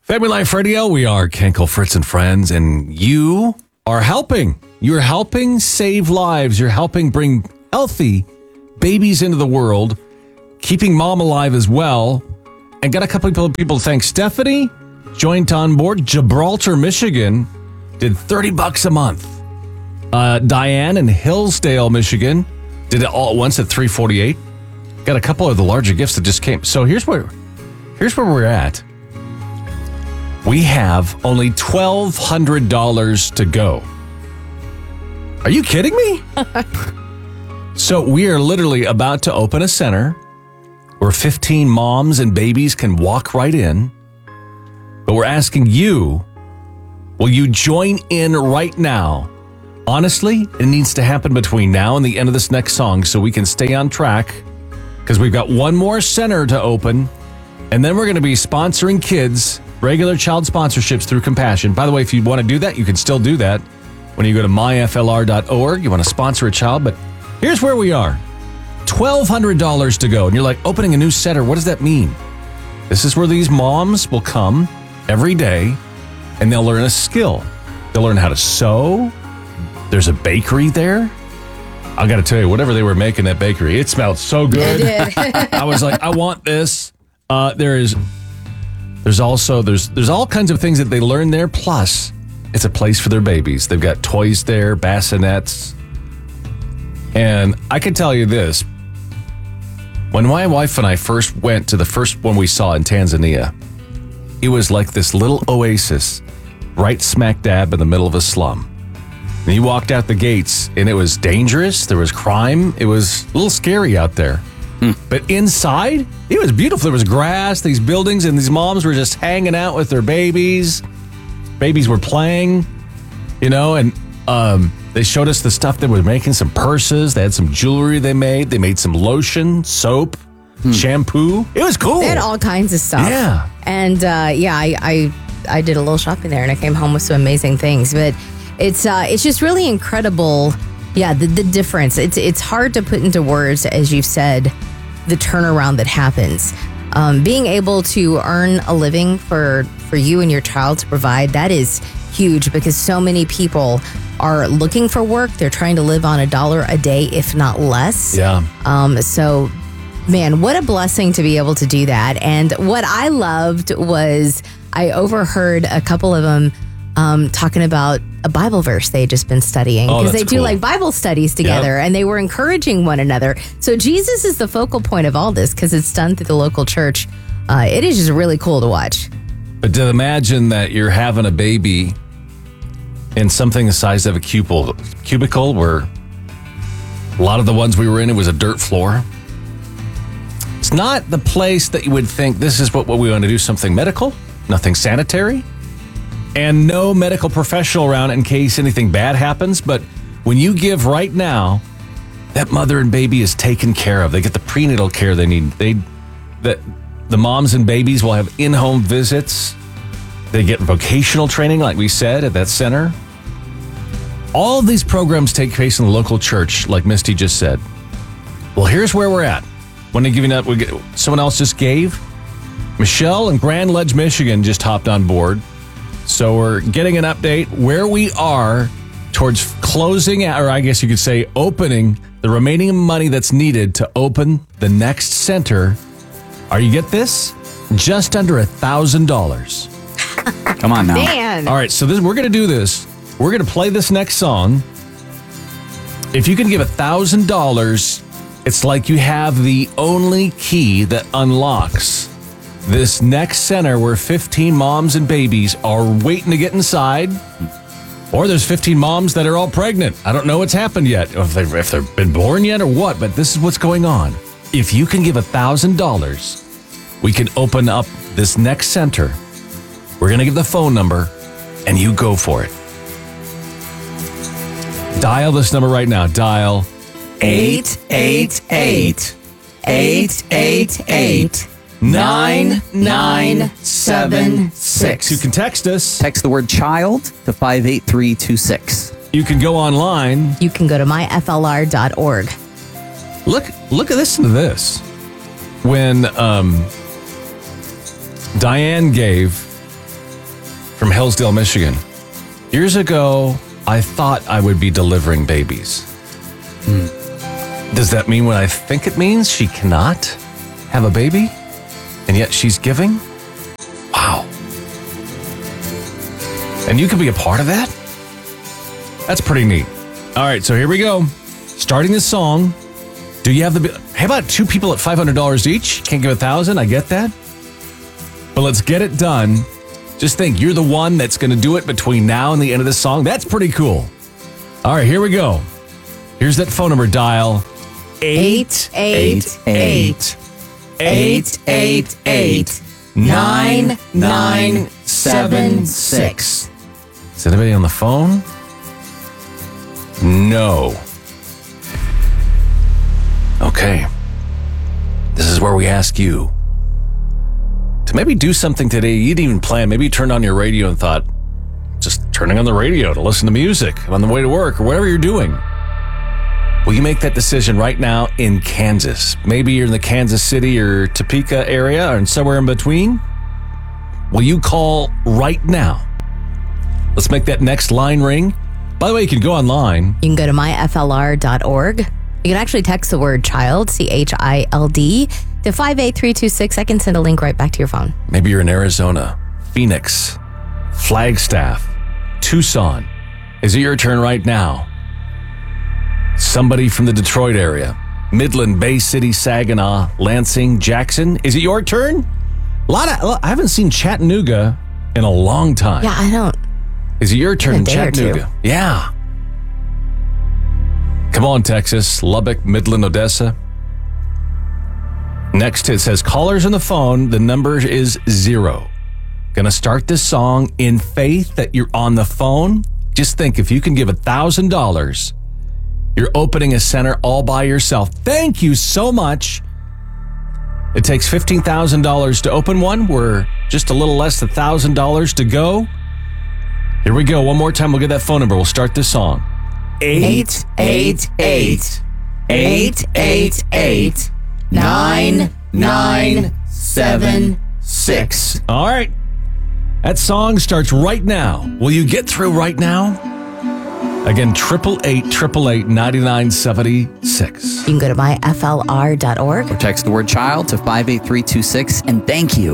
Family Life Radio, we are Kenkel, Fritz, and Friends, and you are helping. You're helping save lives. You're helping bring healthy babies into the world, keeping mom alive as well. And got a couple of people to thank. Stephanie joined on board. Gibraltar, Michigan, did $30 a month. Diane in Hillsdale, Michigan, did it all at once at $348. Got a couple of the larger gifts that just came. So here's where we're at. We have only $1,200 to go. Are you kidding me? So we are literally about to open a center where 15 moms and babies can walk right in. But we're asking you, will you join in right now? Honestly, it needs to happen between now and the end of this next song so we can stay on track, because we've got one more center to open, and then we're going to be sponsoring kids, regular child sponsorships through Compassion. By the way, if you want to do that, you can still do that when you go to myflr.org. You want to sponsor a child, but here's where we are. $1,200 to go. And you're like, opening a new center, what does that mean? This is where these moms will come every day and they'll learn a skill. They'll learn how to sew. There's a bakery there. I got to tell you, whatever they were making at bakery, it smelled so good. It did. I was like, I want this. There's all kinds of things that they learn there. Plus, it's a place for their babies. They've got toys there, bassinets. And I can tell you this. When my wife and I first went to the first one we saw in Tanzania, it was like this little oasis right smack dab in the middle of a slum. And you walked out the gates and it was dangerous. There was crime. It was a little scary out there. But inside, it was beautiful. There was grass, these buildings, and these moms were just hanging out with their babies. Babies were playing, and they showed us the stuff they were making, some purses. They had some jewelry they made. They made some lotion, soap, shampoo. It was cool. They had all kinds of stuff. Yeah. And I did a little shopping there, and I came home with some amazing things. But it's just really incredible. Yeah, the difference. It's hard to put into words, as you've said, the turnaround that happens. Being able to earn a living for you and your child to provide, that is huge, because so many people are looking for work. They're trying to live on $1 a day, if not less. Yeah. So, man, what a blessing to be able to do that. And what I loved was I overheard a couple of them talking about a Bible verse they had just been studying, because they do like Bible studies together, and they were encouraging one another. So Jesus is the focal point of all this, because it's done through the local church. It is just really cool to watch. But to imagine that you're having a baby in something the size of a cubicle, where a lot of the ones we were in, it was a dirt floor. It's not the place that you would think this is what we want to do, something medical, nothing sanitary. And no medical professional around in case anything bad happens. But when you give right now, that mother and baby is taken care of. They get the prenatal care they need. The moms and babies will have in-home visits. They get vocational training, like we said, at that center. All of these programs take place in the local church, like Misty just said. Well, here's where we're at. When they giving up, someone else just gave. Michelle in Grand Ledge, Michigan just hopped on board. So we're getting an update where we are towards closing, or I guess you could say opening the remaining money that's needed to open the next center. You get this? Just under $1,000. Come on now. Man. All right, so we're going to do this. We're going to play this next song. If you can give $1,000, it's like you have the only key that unlocks this next center where 15 moms and babies are waiting to get inside. Or there's 15 moms that are all pregnant. I don't know what's happened yet, if they've been born yet or what, but this is what's going on. If you can give $1,000, we can open up this next center. We're going to give the phone number, and you go for it. Dial this number right now. Dial 888-888. 9976. You can text us. Text the word child to 58326. You can go online. You can go to myflr.org. Listen to this. When Diane gave, from Hillsdale, Michigan. Years ago, I thought I would be delivering babies. Does that mean what I think it means? She cannot have a baby, and yet she's giving? Wow. And you can be a part of that? That's pretty neat. All right, so here we go. Starting this song. Do you have how about two people at $500 each? Can't give $1,000, I get that. But let's get it done. Just think, you're the one that's going to do it between now and the end of the song. That's pretty cool. All right, here we go. Here's that phone number, dial 888-888-9976. Is anybody on the phone? No. Okay. This is where we ask you to maybe do something today you didn't even plan. Maybe you turned on your radio and thought, just turning on the radio to listen to music on the way to work or whatever you're doing. Will you make that decision right now in Kansas? Maybe you're in the Kansas City or Topeka area or somewhere in between. Will you call right now? Let's make that next line ring. By the way, you can go online. You can go to myflr.org. You can actually text the word child, CHILD, to 58326. I can send a link right back to your phone. Maybe you're in Arizona, Phoenix, Flagstaff, Tucson. Is it your turn right now? Somebody from the Detroit area, Midland, Bay City, Saginaw, Lansing, Jackson. Is it your turn? I haven't seen Chattanooga in a long time. Yeah, I don't. Is it your turn in A day or two. Chattanooga? Yeah. Come on, Texas, Lubbock, Midland, Odessa. Next, it says callers on the phone. The number is 0. Gonna start this song in faith that you're on the phone. Just think, if you can give $1,000, you're opening a center all by yourself. Thank you so much. It takes $15,000 to open one. We're just a little less than $1,000 to go. Here we go. One more time. We'll get that phone number. We'll start this song. 888-888-9976. All right. That song starts right now. Will you get through right now? Again, 888-888-9976. You can go to myflr.org. Or text the word child to 58326 and thank you